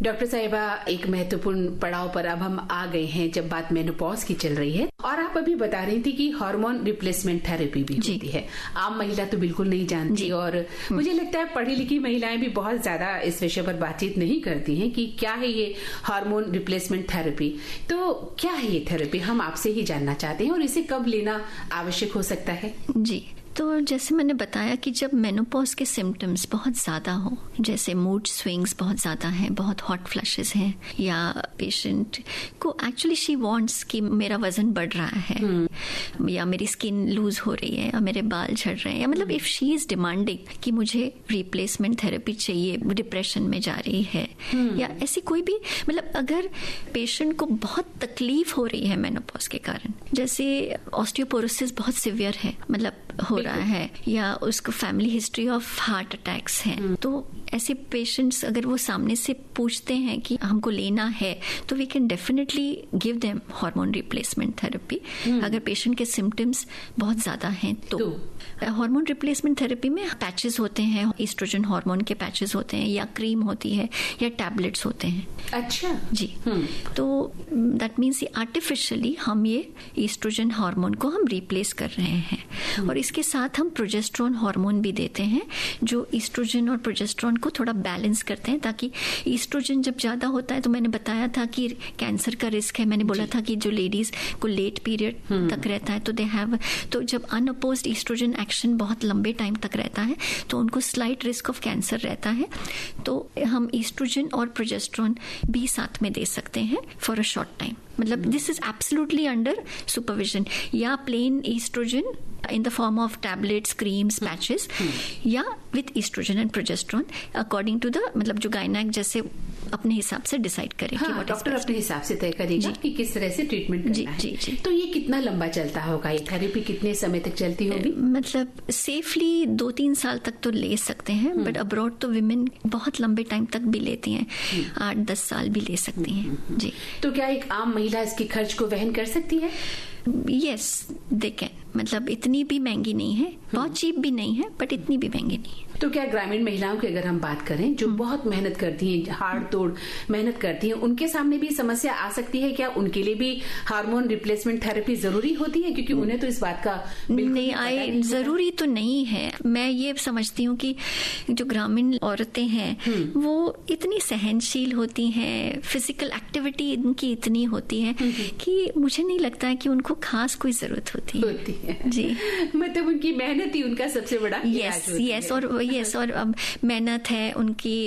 Doctor साहिबा, एक महत्वपूर्ण पड़ाव पर अब हम आ गए हैं जब बात मेनोपॉज की चल रही है, और आप अभी बता रही थी कि हार्मोन रिप्लेसमेंट थेरेपी भी होती है। आम महिला तो बिल्कुल नहीं जानती, और मुझे लगता है पढ़ी लिखी महिलाएं भी बहुत ज्यादा इस विषय पर बातचीत नहीं करती हैं कि क्या है ये हार्मोन रिप्लेसमेंट थेरेपी। तो क्या है ये थेरेपी, हम आपसे ही जानना चाहते हैं, और इसे कब लेना आवश्यक हो सकता है? जी, तो जैसे मैंने बताया कि जब मेनोपॉज के सिम्टम्स बहुत ज़्यादा हो, जैसे मूड स्विंग्स बहुत ज़्यादा हैं, बहुत हॉट फ्लैशेस हैं, या पेशेंट को एक्चुअली शी वांट्स कि मेरा वजन बढ़ रहा है, या मेरी स्किन लूज हो रही है, या मेरे बाल झड़ रहे हैं, या मतलब इफ शी इज डिमांडिंग कि मुझे रिप्लेसमेंट थेरेपी चाहिए, डिप्रेशन में जा रही है, या ऐसी कोई भी, मतलब अगर पेशेंट को बहुत तकलीफ हो रही है मेनोपॉज के कारण, जैसे ऑस्टियोपोरोसिस बहुत सिवियर है, मतलब हो रहा है, या उसको family history of heart attacks हैं, तो ऐसे पेशेंट्स अगर वो सामने से पूछते हैं कि हमको लेना है, तो we can definitely give them hormone replacement therapy अगर पेशेंट के सिम्टम्स बहुत ज्यादा हैं तो। हार्मोन रिप्लेसमेंट थेरेपी में पैचेस होते हैं, ईस्ट्रोजन हार्मोन के पैचेस होते हैं, या क्रीम होती है, या टैबलेट्स होते हैं। अच्छा जी, तो दैट मीन्स आर्टिफिशियली हम ये ईस्ट्रोजन हार्मोन को हम रिप्लेस कर रहे हैं, और इसके साथ हम प्रोजेस्टेरोन हार्मोन भी देते हैं जो ईस्ट्रोजन और प्रोजेस्टेरोन को थोड़ा बैलेंस करते हैं, ताकि ईस्ट्रोजन जब ज्यादा होता है, तो मैंने बताया था कि कैंसर का रिस्क है, मैंने बोला था कि जो लेडीज को लेट पीरियड तक रहता है तो दे हैव, तो जब अनअपोज्ड ईस्ट्रोजन एक्शन बहुत लंबे टाइम तक रहता है तो उनको स्लाइट रिस्क ऑफ कैंसर रहता है, तो हम ईस्ट्रोजन और प्रोजेस्टेरोन भी साथ में दे सकते हैं फॉर अ शॉर्ट टाइम। मतलब this is absolutely under supervision, या plane oestrogen in the form of tablets, creams, patches, या with estrogen and progesterone according to the, मतलब जो गायनेक जैसे अपने हिसाब से डिसाइड करे। हाँ, डॉक्टर अपने हिसाब से तय करेगा कि किस तरह से ट्रीटमेंट करना है। जी। तो ये कितना लंबा चलता होगा, ये थेरेपी कितने समय तक चलती होगी? मतलब सेफली 2-3 साल तक तो ले सकते हैं, बट अब्रॉड तो विमेन बहुत लंबे टाइम तक भी लेती हैं, 8-10 साल भी ले सकती हैं। जी, तो क्या एक आम महिला इसके खर्च को वहन कर सकती है? यस, दे कैन, मतलब इतनी भी महंगी नहीं है, बहुत चीप भी नहीं है, बट इतनी भी महंगी नहीं है। तो क्या ग्रामीण महिलाओं की अगर हम बात करें जो बहुत मेहनत करती हैं, हार्ड तोड़ मेहनत करती हैं, उनके सामने भी समस्या आ सकती है? क्या उनके लिए भी हार्मोन रिप्लेसमेंट थेरेपी जरूरी होती है? क्योंकि उन्हें तो इस बात का नहीं, जरूरी तो नहीं है। मैं ये समझती हूँ कि जो ग्रामीण औरतें हैं वो इतनी सहनशील होती हैं, फिजिकल एक्टिविटी इनकी इतनी होती है कि मुझे नहीं लगता है कि उनको खास कोई जरूरत होती है। जी, मतलब उनकी मेहनत ही उनका सबसे बड़ा यस, और अब मेहनत है उनकी,